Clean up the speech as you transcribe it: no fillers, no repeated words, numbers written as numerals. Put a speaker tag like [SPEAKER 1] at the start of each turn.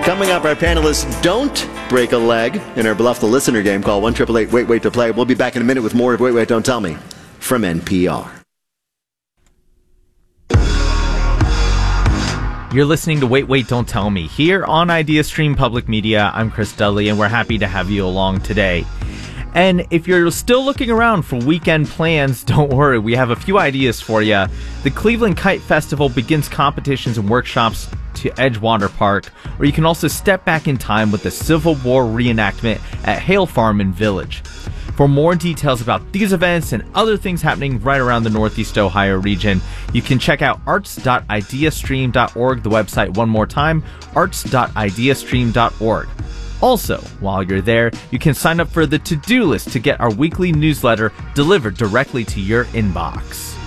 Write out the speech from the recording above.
[SPEAKER 1] Coming up, our panelists don't break a leg in our Bluff the Listener game. Call 1-888-WAIT-WAIT to play. We'll be back in a minute with more of Wait, Wait, Don't Tell Me from NPR.
[SPEAKER 2] You're listening to Wait, Wait, Don't Tell Me here on IdeaStream Public Media. I'm Chris Dudley, and we're happy to have you along today. And if you're still looking around for weekend plans, don't worry, we have a few ideas for you. The Cleveland Kite Festival begins competitions and workshops to Edgewater Park, or you can also step back in time with the Civil War reenactment at Hale Farm and Village. For more details about these events and other things happening right around the Northeast Ohio region, you can check out arts.ideastream.org, the website one more time, arts.ideastream.org. Also, while you're there, you can sign up for the to-do list to get our weekly newsletter delivered directly to your inbox.